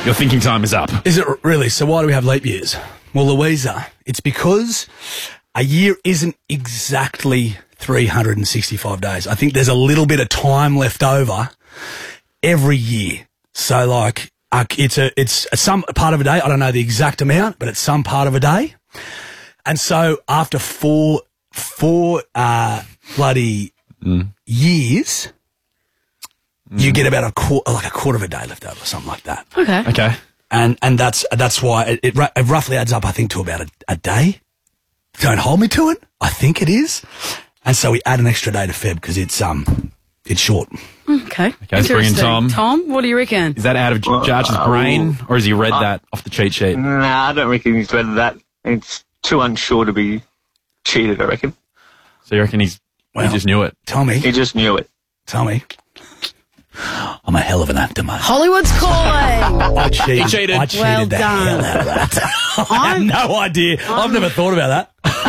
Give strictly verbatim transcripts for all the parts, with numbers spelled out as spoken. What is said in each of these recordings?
Your thinking time is up. Is it really? So why do we have leap years? Well, Louisa, it's because a year isn't exactly three hundred sixty-five days. I think there's a little bit of time left over every year. So, like, uh, it's a it's a, some part of a day. I don't know the exact amount, but it's some part of a day. And so, after four four uh, bloody mm. years, mm. you get about a quarter, like a quarter of a day left over, or something like that. Okay. Okay. And and that's that's why it, it, it roughly adds up, I think, to about a, a day. Don't hold me to it. I think it is. And so we add an extra day to Feb because it's um it's short. Okay. Okay, let's bring in Tom. Tom, what do you reckon? Is that out of Jarge's uh, brain, or has he read uh, that off the cheat sheet? Nah, I don't reckon he's read that. It's too unsure to be cheated, I reckon. So you reckon he's well, he just knew it? Tommy. He just knew it. Tommy. I'm a hell of an actor, mate. Hollywood's calling. I cheated. He cheated. I cheated Well the done. hell out of that. I have no idea. I'm, I've never thought about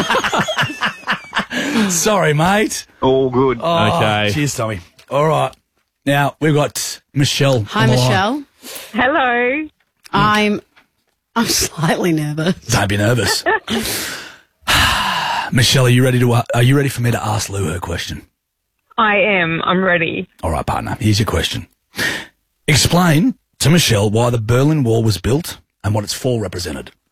that. Sorry, mate. All good. Oh, Okay. Cheers, Tommy. All right. Now, we've got Michelle. Hi, on the line. Michelle. Hello. I'm I'm slightly nervous. Don't be nervous. Michelle, are you ready to? Uh, are you ready for me to ask Lou her question? I am. I'm ready. All right, partner. Here's your question. Explain to Michelle why the Berlin Wall was built and what its fall represented.